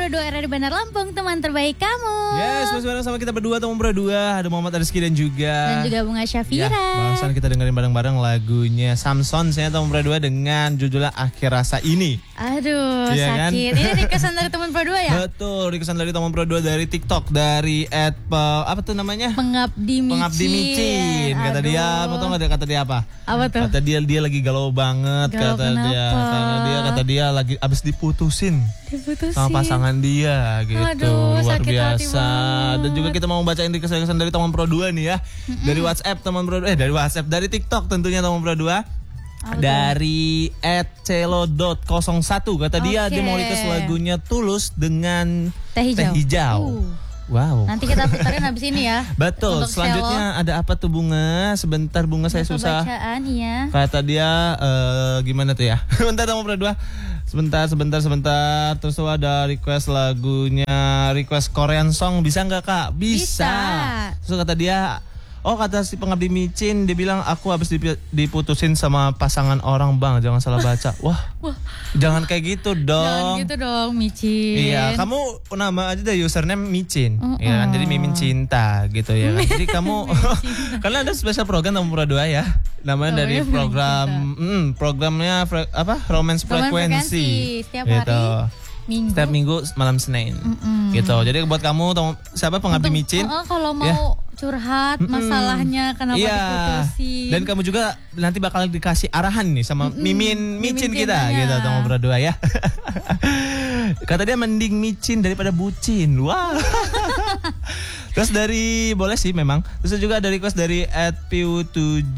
Pro 2 RRI Bandar Lampung, teman terbaik kamu. Yes, masih bareng sama kita berdua, teman Pro 2. Ada Muhammad Rizky dan juga Bunga Syafira. Barusan kita dengerin bareng-bareng lagunya Samson, saya teman Pro 2 dengan judulnya Akhir Rasa Ini. Aduh, Iya sakit. kan? Ini requestan dari teman Pro 2 ya? Betul, requestan dari teman Pro 2 dari TikTok, dari apa tuh namanya? Pengabdi Micin. Kata Aduh. dia, mau tau gak kata dia apa? Apa tuh? Kata dia lagi galau banget. Galau Kata dia lagi abis diputusin sama pasangan dia gitu. Aduh, luar sakit hati biasa. banget. Dan juga kita mau bacain requestan dari teman Pro 2 nih ya. Dari WhatsApp teman Pro 2, dari WhatsApp, dari TikTok tentunya teman Pro 2. Dari @celo.01 kata dia mau request lagunya Tulus dengan Teh Hijau. Wow. Nanti kita puterin habis ini ya. Betul. Untuk Selanjutnya ada apa tuh Bunga? Sebentar Bunga, saya susah. Bacaan ya. Kata dia gimana tuh ya? Bentar teman Pro 2. Sebentar. Terus tuh ada request lagunya, request Korean song, bisa nggak Kak? Bisa. Terus kata dia, kata si Pengabdi Micin, dia bilang aku habis diputusin sama pasangan orang bang, jangan salah baca. Wah. Jangan kayak gitu dong. Jangan gitu dong Micin. Iya, kamu nama aja deh username Micin. Ya kan, jadi Mimin Cinta gitu ya kan. Jadi kamu karena ada spesial program teman Pro 2 ya. Namanya dari program programnya Romance Frequency. Setiap hari Minggu. Setiap minggu malam Senin. Gitu. Jadi buat kamu siapa Pengabdi Micin? Kalau mau curhat masalahnya kenapa diputusin. Dan kamu juga nanti bakal dikasih arahan nih sama Mimin Micin kita gitu teman Pro 2 ya. Kata dia mending micin daripada bucin. Wah. Terus boleh sih memang. Terus juga ada request dari @piu7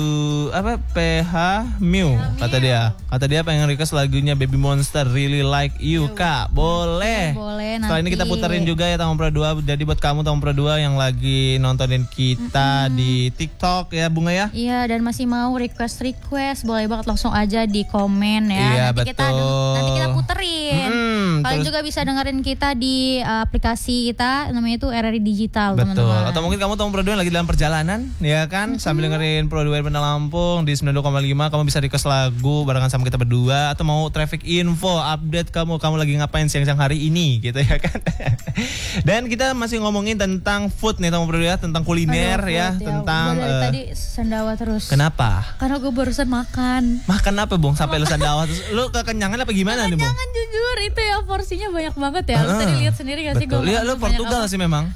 PH Mew. Kata dia pengen request lagunya Baby Monster Really Like You, Kak. Boleh. Boleh Setelah ini kita puterin juga ya teman Pro 2. Jadi buat kamu teman Pro 2 yang lagi nontonin kita di TikTok ya Bunga ya. Iya, dan masih mau request boleh banget langsung aja di komen ya. Iya, nanti kita puterin. Kalian juga bisa dengerin kita di aplikasi kita, namanya itu RRI Digital. Betul. Teman-teman. Atau mungkin kamu teman Pro 2 lagi dalam perjalanan ya kan, sambil dengerin Pro 2 Bandar Lampung di 92,5, kamu bisa request lagu barengan sama kita berdua, atau mau traffic info update kamu lagi ngapain siang-siang hari ini gitu ya kan. Dan kita masih ngomongin tentang food nih teman Pro 2, tentang kuliner ya, tentang dari tadi sendawa terus. Kenapa? Karena gue barusan makan. Makan apa Bung sampai lu sendawa terus? Lu kekenyangan apa gimana nih Bung? Jangan jujur itu ya, porsinya banyak banget ya. Lu tadi lihat sendiri gak sih gue? Lihat lu Portugal sih memang.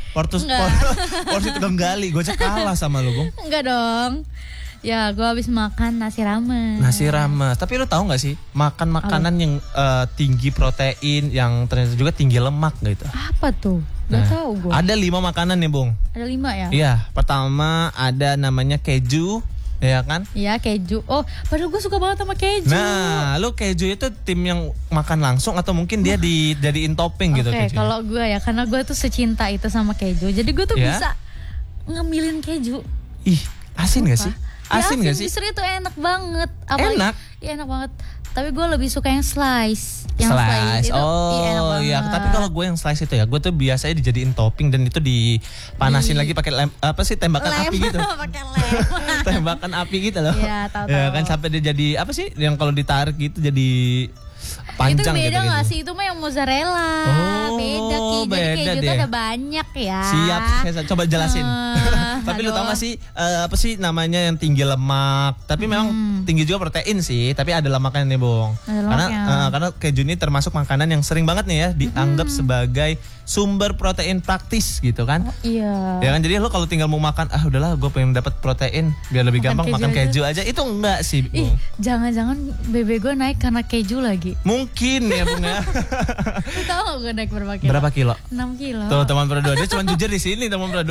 Porsi tukang gali, gue cek kalah sama lu Bung. Enggak dong. Ya, gue habis makan nasi rames. Tapi lu tahu nggak sih makan makanan yang tinggi protein, yang ternyata juga tinggi lemak gitu? Apa tuh? Gak tahu gue. Ada 5 makanan nih Bung. Ada 5 ya? Iya. Pertama ada namanya keju. Ya kan? Iya, keju. Oh, padahal gue suka banget sama keju. Nah, lu keju itu tim yang makan langsung atau mungkin dia dijadiin topping gitu keju? Kalau gue ya, karena gue tuh secinta itu sama keju. Jadi gue tuh bisa ngemilin keju. Ih, asin gak sih? Asin gak sih? Justru itu enak banget. Enak? Iya, enak banget. Tapi gue lebih suka yang slice. Yang slice itu enak banget. Iya. Tapi kalau gue yang slice itu ya, gue tuh biasanya dijadiin topping dan itu dipanasin lagi pakai tembakan api gitu. Pakai lem. Tembakan api gitu loh. Iya, tahu. Ya kan, sampai dia jadi apa sih yang kalau ditarik gitu jadi panjang gitu. Itu beda gak sih? Itu mah yang mozzarella. Beda Ki. Jadi keju tuh ada banyak ya. Siap, saya coba jelasin. Tapi lu tau gak sih apa sih namanya yang tinggi lemak? Tapi memang tinggi juga protein sih, tapi ada lemaknya nih Bung. Karena keju ini termasuk makanan yang sering banget nih ya dianggap sebagai sumber protein praktis gitu kan. Iya. Ya kan, jadi lo kalau tinggal mau makan, udahlah gue pengen dapat protein biar lebih gampang makan keju aja. Itu enggak sih Bung. Jangan-jangan BB gue naik karena keju lagi. Mungkin ya Bung ya. Lu tau gak gue naik berapa kilo? Berapa kilo? 6 kilo. Tuh teman Pro 2, dia cuma jujur di sini teman Pro 2.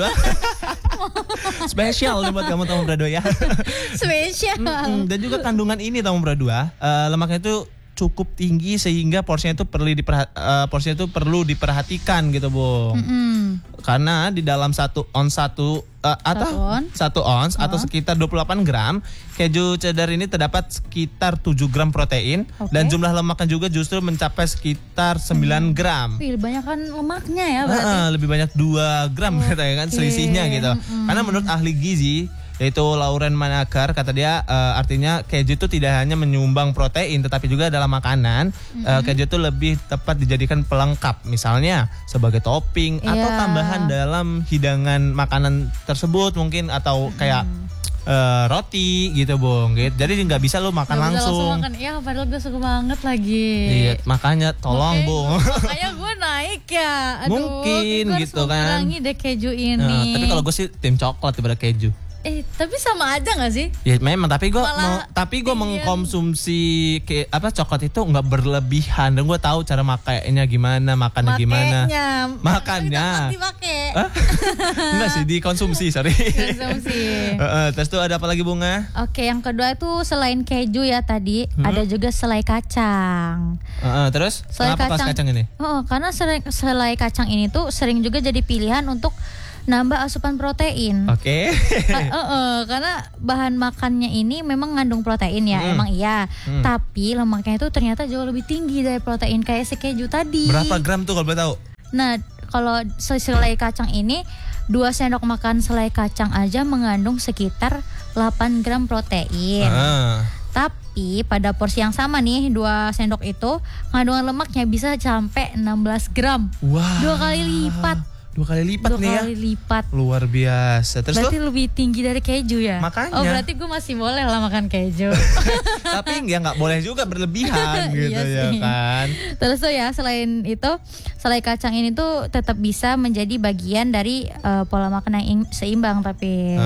Spesial nih buat kamu teman Pro 2 ya. Spesial. Dan juga kandungan ini teman Pro 2, lemaknya itu cukup tinggi sehingga porsinya itu perlu diperhatikan gitu Bung. Karena di dalam 1 ons atau sekitar 28 gram keju cheddar ini terdapat sekitar 7 gram protein dan jumlah lemaknya juga justru mencapai sekitar 9 gram. Lebih banyak kan lemaknya ya berarti. Lebih banyak 2 gram katanya kan selisihnya gitu. Karena menurut ahli gizi yaitu Lauren Manakar. Kata dia artinya keju itu tidak hanya menyumbang protein tetapi juga dalam makanan. Keju itu lebih tepat dijadikan pelengkap, misalnya sebagai topping atau tambahan dalam hidangan makanan tersebut mungkin, atau kayak roti gitu Bung gitu. Jadi nggak bisa lo makan langsung. Makan. Ya padahal gue suka banget lagi. Iya, makanya tolong Bung. Makanya gue naik ya. Aduh, mungkin gitu kan. Kurangi deh keju ini. Tapi kalau gue sih tim coklat daripada keju. Tapi sama aja gak sih? Ya memang, tapi gue mengkonsumsi coklat itu nggak berlebihan, dan gue tahu cara makainya gimana, makannya gimana. Makannya. Enggak sih, dikonsumsi, sorry. Konsumsi. Terus tuh ada apa lagi Bunga? Oke, yang kedua itu selain keju ya tadi, ada juga selai kacang. Terus selai kenapa pas kacang ini? Karena selai kacang ini tuh sering juga jadi pilihan untuk nambah asupan protein. Oke. Karena bahan makannya ini memang mengandung protein ya, emang iya. Tapi lemaknya itu ternyata jauh lebih tinggi dari protein kayak si keju tadi. Berapa gram tuh kalau boleh tahu? Nah, kalau selai kacang ini 2 sendok makan selai kacang aja mengandung sekitar 8 gram protein. Tapi pada porsi yang sama nih, 2 sendok itu kandungan lemaknya bisa sampai 16 gram. Wow. 2 kali lipat. 2 kali lipat nih ya. 2 kali lipat. Luar biasa. Terus berarti lebih tinggi dari keju ya? Makanya. Oh, berarti gue masih boleh lah makan keju. Tapi ya nggak boleh juga berlebihan gitu ya kan. Terus tuh ya, selain itu selai kacang ini tuh tetap bisa menjadi bagian dari pola makan yang seimbang, tapi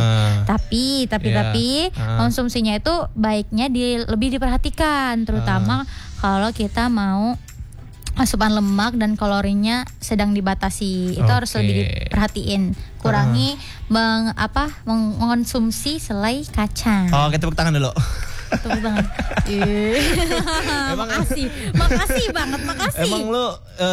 konsumsinya itu baiknya lebih diperhatikan, terutama kalau kita mau asupan lemak dan kalorinya sedang dibatasi. Itu harus lebih diperhatiin. Kurangi mengonsumsi selai kacang. Kita tepuk tangan dulu. Tepuk tangan. Makasih banget, makasih. Emang lu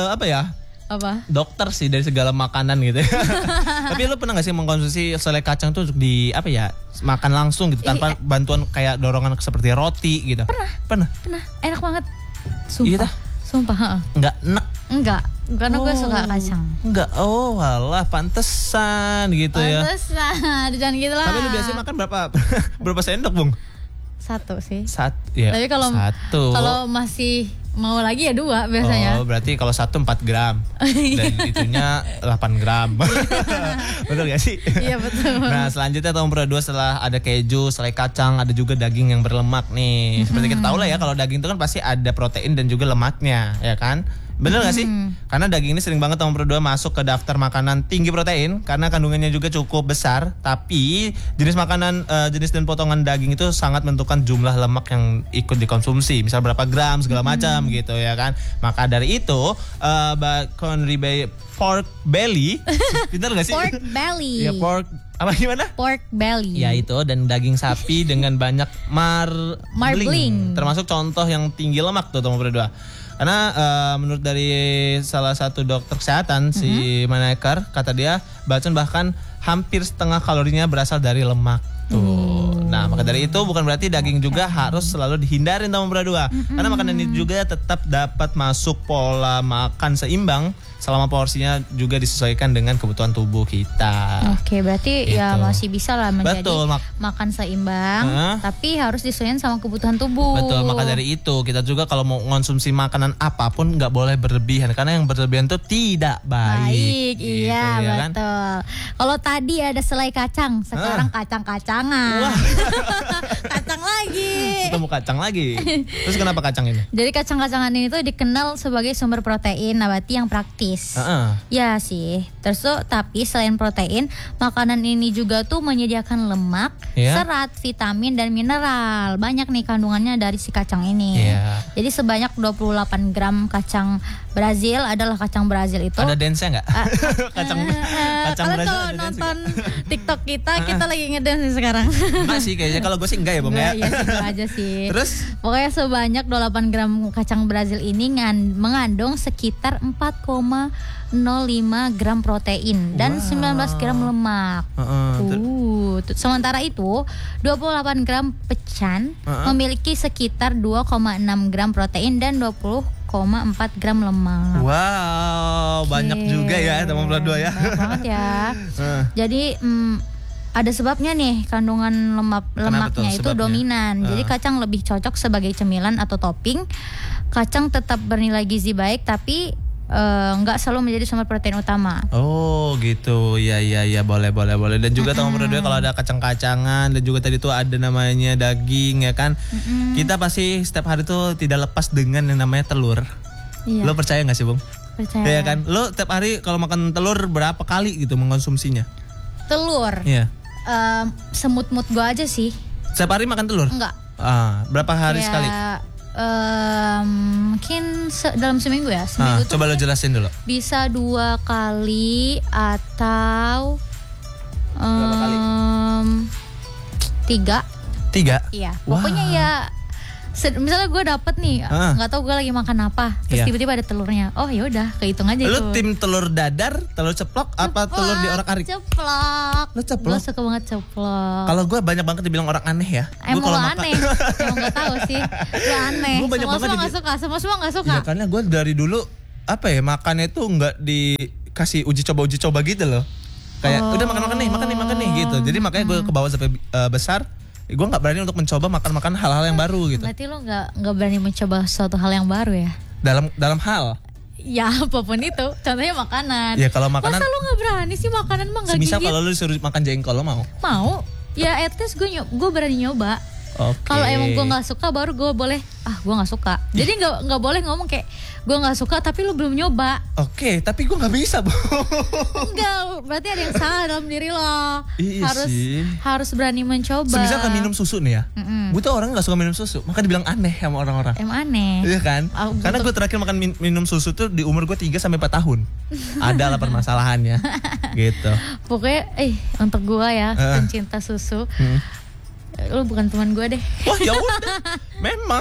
apa? Dokter sih dari segala makanan gitu. Tapi lu pernah gak sih mengkonsumsi selai kacang tuh untuk makan langsung gitu tanpa bantuan kayak dorongan seperti roti gitu? Pernah. Enak banget. Sumpah. Iya, Sumpah. Enggak, karena gue suka kacang. Enggak, walah, pantesan gitu ya. Pantesan, jangan gitu lah. Tapi lu biasanya makan berapa sendok Bung? 1 sih. Ya. Tapi kalau 1. Kalau masih mau lagi ya 2 biasanya. Berarti kalau 1 4 gram dan itunya 8 gram. Betul gak sih? Iya betul. Nah selanjutnya nomor 2, setelah ada keju, selai kacang, ada juga daging yang berlemak nih. Seperti kita tahu lah ya, kalau daging itu kan pasti ada protein dan juga lemaknya, ya kan? Bener gak sih? Karena daging ini sering banget nomor 2 masuk ke daftar makanan tinggi protein karena kandungannya juga cukup besar. Tapi jenis makanan, jenis dan potongan daging itu sangat menentukan jumlah lemak yang ikut dikonsumsi. Misal berapa gram segala macam gitu ya kan. Maka dari itu bacon ribeye, pork belly, pintar gak sih? Pork belly. Ya gimana? Pork belly. Ya itu, dan daging sapi dengan banyak marbling. Termasuk contoh yang tinggi lemak tuh nomor 2. Karena menurut dari salah satu dokter kesehatan si Manekar, kata dia bacon bahkan hampir setengah kalorinya berasal dari lemak tuh. Nah maka dari itu bukan berarti daging juga harus selalu dihindarin nomor 2. Karena makanan ini juga tetap dapat masuk pola makan seimbang selama porsinya juga disesuaikan dengan kebutuhan tubuh kita. Oke, berarti ya masih bisa lah menjadi makan seimbang, tapi harus disesuaikan sama kebutuhan tubuh. Betul, maka dari itu kita juga kalau mau mengonsumsi makanan apapun nggak boleh berlebihan, karena yang berlebihan itu tidak baik. Gitu, iya ya betul. Kan? Kalau tadi ada selai kacang, sekarang kacang-kacangan. Kacang lagi. Ketemu kacang lagi. Terus kenapa kacang ini? Jadi kacang-kacangan ini tuh dikenal sebagai sumber protein nabati yang praktis. Ya sih. Terus tuh, tapi selain protein, makanan ini juga tuh menyediakan lemak, serat, vitamin dan mineral. Banyak nih kandungannya dari si kacang ini. Jadi sebanyak 28 gram kacang Brazil adalah kacang Brazil itu. Ada dance-nya nggak? Kacang Brazil. Kalau nonton TikTok kita lagi ngedance sekarang. Masih kayaknya, kalau gue sih enggak ya Bang ya. Iya sih, aja sih. Terus? Pokoknya sebanyak 28 gram kacang Brazil ini mengandung sekitar 4,05 gram protein dan 19 gram lemak. Sementara itu 28 gram pecan memiliki sekitar 2,6 gram protein dan 20,4 gram lemak. Wow, banyak juga ya nomor 2 ya. Banyak banget ya. Jadi ada sebabnya nih, kandungan lemaknya itu sebabnya? dominan. Jadi kacang lebih cocok sebagai cemilan atau topping. Kacang tetap bernilai gizi baik, tapi nggak selalu menjadi sumber protein utama. Oh gitu, ya boleh. Dan juga teman berdua kalau ada kacang-kacangan dan juga tadi tuh ada namanya daging ya kan. Kita pasti setiap hari tuh tidak lepas dengan yang namanya telur. Iya. Lo percaya nggak sih Bung? Percaya. Iya kan. Lo setiap hari kalau makan telur berapa kali gitu mengkonsumsinya? Telur. Iya. Semut-mut gue aja sih. Setiap hari makan telur? Enggak. Berapa hari sekali? Mungkin dalam seminggu ya. Seminggu coba lo jelasin dulu. Bisa 2 kali atau berapa kali? 3. Iya. Pokoknya ya. Misalnya gue dapet nih, nggak tahu gue lagi makan apa, terus tiba-tiba ada telurnya. Oh ya udah, kehitung aja. Lu tim telur dadar, telur ceplok, apa telur di orak-arik? Ceplok. Lu ceplok? Gue suka banget ceplok. Kalau gue banyak banget dibilang orang aneh ya. Emang lo aneh? Emang nggak tahu sih. Gue aneh. Gue banyak banget nggak suka, semua nggak suka. Ya karena gue dari dulu makannya tuh nggak dikasih uji coba gitu loh. Kayak udah makan nih gitu. Jadi makanya gue ke bawah sampai besar. Gue nggak berani untuk mencoba makan hal-hal yang baru gitu. Berarti lo nggak berani mencoba suatu hal yang baru ya? Dalam hal? Ya apapun itu, contohnya makanan. Ya kalau makanan. Masa lo nggak berani sih makan mah nggak gigit? Semisal kalau lo disuruh makan jengkol lo mau? Mau. Ya at least gue berani nyoba. Kalau emang gue nggak suka baru gue boleh gue nggak suka. Jadi nggak boleh ngomong kayak gue nggak suka tapi lu belum nyoba. Tapi gue nggak bisa Bu. Enggak, berarti ada yang salah dalam diri lo. Iya harus berani mencoba. Semisal kan minum susu nih ya, gue tuh orang nggak suka minum susu, maka dibilang aneh sama orang-orang. Emang aneh. Iya kan? Karena gue terakhir makan minum susu tuh di umur gue 3 sampai 4 tahun. Ada lah permasalahannya. Gitu. Pokoknya untuk gue ya pencinta susu. Lu bukan teman gue deh. Wah ya udah, memang.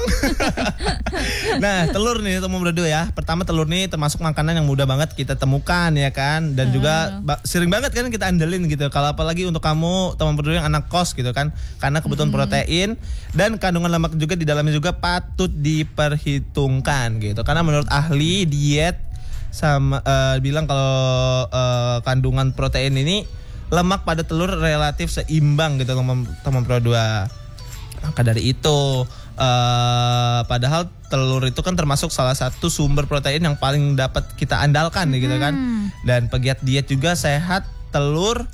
Nah telur nih teman berdua ya. Pertama telur nih termasuk makanan yang mudah banget kita temukan ya kan. Dan juga sering banget kan kita andelin gitu. Kalau apalagi untuk kamu teman berdua yang anak kos gitu kan. Karena kebutuhan protein dan kandungan lemak juga di dalamnya juga patut diperhitungkan gitu. Karena menurut ahli diet bilang kalau kandungan protein ini lemak pada telur relatif seimbang gitu teman berdua. Maka dari itu padahal telur itu kan termasuk salah satu sumber protein yang paling dapat kita andalkan gitu kan. Dan pegiat diet juga sehat telur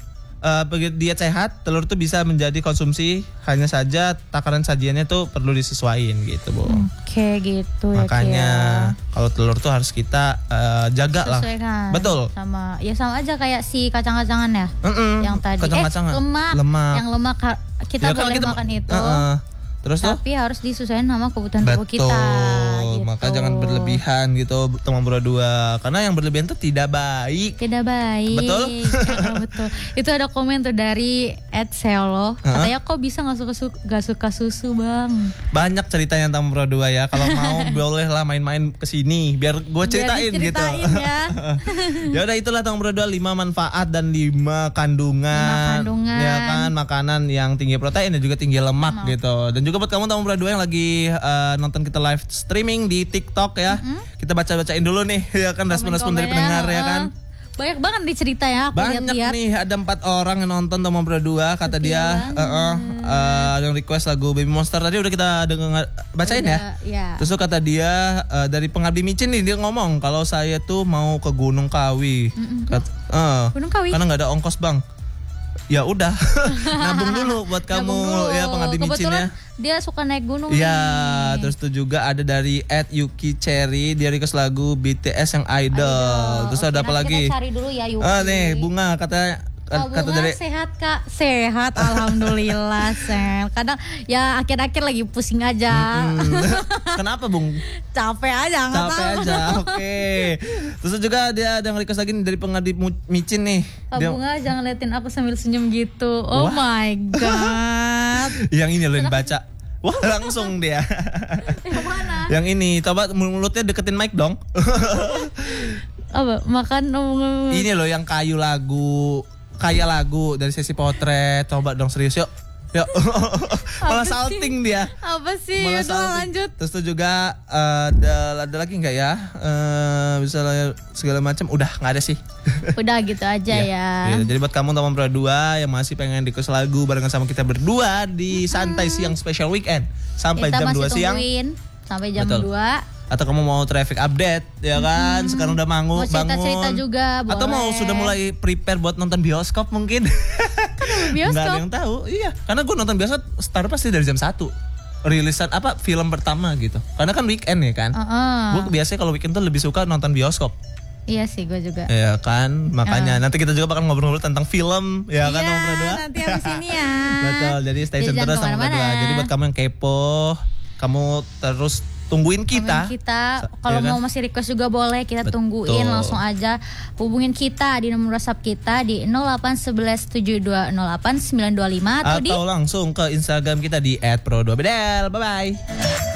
tuh bisa menjadi konsumsi, hanya saja takaran sajiannya tuh perlu disesuaikan gitu Bu. Oke gitu. Makanya kalau telur tuh harus kita jaga lah. Betul. Sama aja kayak si kacang-kacangan ya. Yang tadi lemak. Yang lemak kita boleh makan itu. Tapi harus disesuaikan sama kebutuhan tubuh kita. Gitu. Maka jangan berlebihan gitu teman berdua. Karena yang berlebihan itu tidak baik. Tidak baik. Betul? Betul. Itu ada komen tuh dari @seolo. Katanya kok bisa gak suka susu Bang? Banyak ceritanya teman berdua ya. Kalau mau boleh lah main-main kesini biar gue ceritain gitu. Ya. Ya udah itulah teman berdua 5 manfaat dan 5 kandungan. Ya kan makanan yang tinggi protein dan juga tinggi lemak gitu. Dan juga buat kamu teman berdua yang lagi nonton kita live streaming di TikTok ya. Kita bacain dulu nih ya kan respon-respon dari pendengar ya kan. Banyak banget nih cerita ya aku banyak lihat. Nih ada 4 orang yang nonton teman berdua kata dia yang request lagu Baby Monster tadi udah kita bacain ya. Terus kata dia dari Pengabdi Micin nih dia ngomong kalau saya tuh mau ke Gunung Kawi. Gunung Kawi. Karena nggak ada ongkos Bang. Ya udah nabung dulu buat kamu ya Pengabdi Micin ya. Dia suka naik gunung. Ya, terus tuh juga ada dari @Yuki Cherry dia request lagu BTS yang Idol. Terus ada apa lagi? Kita cari dulu ya Yuki. Nih Bunga kata dari sehat Kak, sehat alhamdulillah Sel. Kadang ya akhir-akhir lagi pusing aja. Kenapa Bung? Capek aja. Oke. Terus juga dia ada yang request lagi nih dari Pengabdi Micin nih. Bunga jangan liatin aku sambil senyum gitu. Oh my god. Yang ini loh yang baca. Wah langsung dia. Yang mana? Yang ini coba mulutnya deketin mic dong. Apa? Makan. Ini loh yang kayak lagu dari sesi potret. Coba dong serius yuk. Ya. Malah salting dia. Apa sih? Malah Udah salting. lanjut. Terus tuh juga ada lagi nggak ya? Misalnya segala macam udah nggak ada sih. Udah gitu aja ya. Jadi buat kamu teman berdua yang masih pengen request lagu barengan sama kita berdua di Santai Siang Special Weekend sampai Kita jam 2 masih siang. tungguin sampai jam Betul. 2. Atau kamu mau traffic update ya kan? Sekarang udah Mau bangun. cerita-cerita juga boleh. Atau mau sudah mulai prepare buat nonton bioskop mungkin. bioskop. Nggak ada yang tahu. Iya, karena gue nonton bioskop start pasti dari jam 1. Rilisan film pertama gitu. Karena kan weekend ya kan. Gue biasanya kalau weekend tuh lebih suka nonton bioskop. Iya sih, gue juga. Ya kan, makanya nanti kita juga bakal ngobrol-ngobrol tentang film, ya kan Iya, Om Berdua. nanti habis ini ya. Betul, jadi stay tune terus sama Berdua. Jadi buat kamu yang kepo, kamu terus tungguin kita. Kalau ya kan? mau masih request juga boleh, kita tungguin, langsung aja hubungin kita di nomor WhatsApp kita di 08117208 925 atau langsung ke Instagram kita di @pro2bedel. Bye bye.